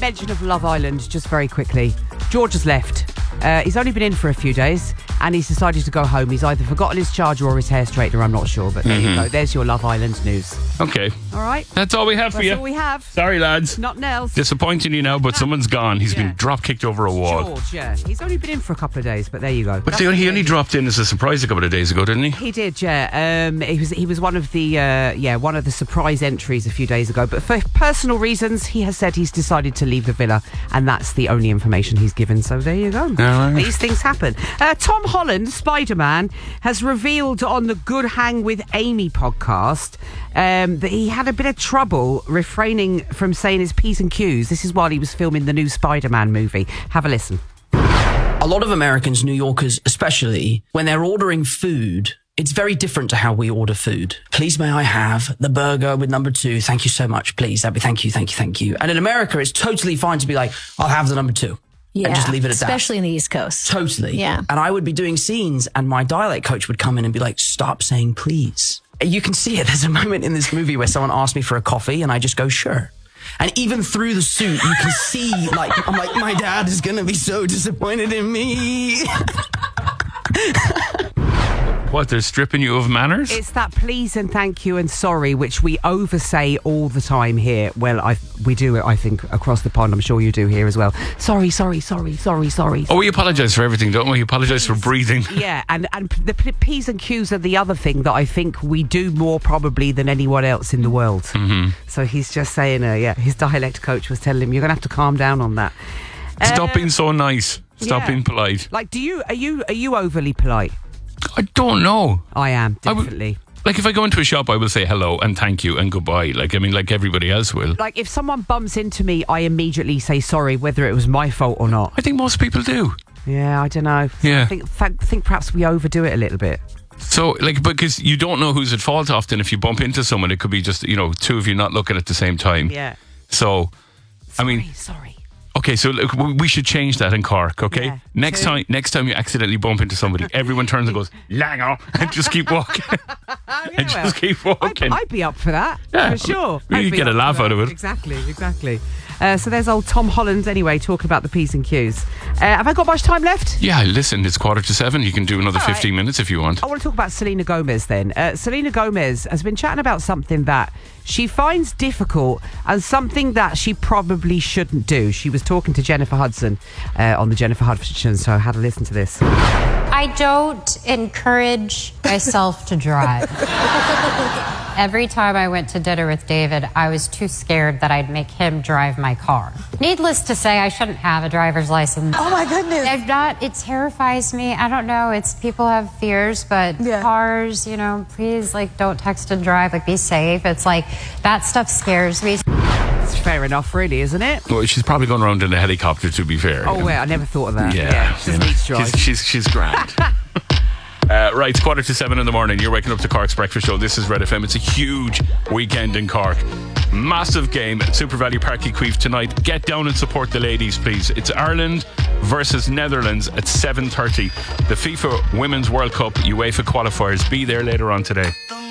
mention of Love Island, just very quickly. George has left. He's only been in for a few days and he's decided to go home. He's either forgotten his charger or his hair straightener, I'm not sure, but there you go. There's your Love Island news. Okay. All right. That's all we have for you. That's all we have. Sorry, lads. Not Nels. Disappointing you now, but someone's gone. He's been drop-kicked over a wall. George, yeah. He's only been in for a couple of days, but there you go. But he only dropped in as a surprise a couple of days ago, didn't he? He did, yeah. He was one of the surprise entries a few days ago. But for personal reasons, he has said he's decided to leave the villa, and that's the only information he's given. So there you go. Right. These things happen. Tom Holland, Spider-Man, has revealed on the Good Hang with Amy podcast that he had a bit of trouble refraining from saying his P's and Q's. This is while he was filming the new Spider-Man movie. Have a listen. A lot of Americans, New Yorkers especially, when they're ordering food, it's very different to how we order food. Please, may I have the burger with number 2? Thank you so much. Please, that'd be thank you. And in America, it's totally fine to be like, I'll have the number 2. Yeah, and just leave it at that. Especially in the East Coast. Totally. Yeah. And I would be doing scenes and my dialect coach would come in and be like, stop saying please. You can see it. There's a moment in this movie where someone asked me for a coffee and I just go, sure. And even through the suit, you can see, like, I'm like, my dad is going to be so disappointed in me. What, they're stripping you of manners? It's that please and thank you and sorry, which we oversay all the time here. Well, we do it, I think, across the pond. I'm sure you do here as well. Sorry. Oh, we apologise for everything, don't we? We apologise for breathing. Yeah, and the P's and Q's are the other thing that I think we do more probably than anyone else in the world. Mm-hmm. So he's just saying, his dialect coach was telling him, you're going to have to calm down on that. Stop being so nice. Stop being polite. Like, are you overly polite? I don't know. I am, definitely. Like, if I go into a shop, I will say hello and thank you and goodbye. Like everybody else will. Like, if someone bumps into me, I immediately say sorry, whether it was my fault or not. I think most people do. Yeah, I don't know. Yeah. I think perhaps we overdo it a little bit. So, like, because you don't know who's at fault often. If you bump into someone, it could be just, two of you not looking at the same time. Yeah. So, Sorry. Okay, so look, we should change that in Cork, okay? Yeah. Next time you accidentally bump into somebody, everyone turns and goes, Langer, and just keep walking. Just keep walking. I'd be up for that, for sure. You get a laugh out of it. Exactly. So there's old Tom Holland, anyway, talking about the P's and Q's. Have I got much time left? Yeah, listen, it's 7:15. You can do another 15 minutes if you want. I want to talk about Selena Gomez then. Selena Gomez has been chatting about something that she finds difficult and something that she probably shouldn't do. She was talking to Jennifer Hudson on the Jennifer Hudson show. Have a listen to this. I don't encourage myself to drive. Every time I went to dinner with David, I was too scared that I'd make him drive my car. Needless to say, I shouldn't have a driver's license. Oh my goodness. If not, it terrifies me. I don't know. It's people have fears, but cars, please, don't text and drive. Be safe. It's that stuff scares me. It's fair enough, really, isn't it? Well, she's probably going around in a helicopter, to be fair. Oh, well, I never thought of that. Yeah, she doesn't need to drive. She's grand. Right, it's 6:45 in the morning. You're waking up to Cork's Breakfast Show. This is Red FM. It's a huge weekend in Cork. Massive game at Super Value Park Queef tonight. Get down and support the ladies, please. It's Ireland versus Netherlands at 7:30. The FIFA Women's World Cup UEFA qualifiers. Be there later on today.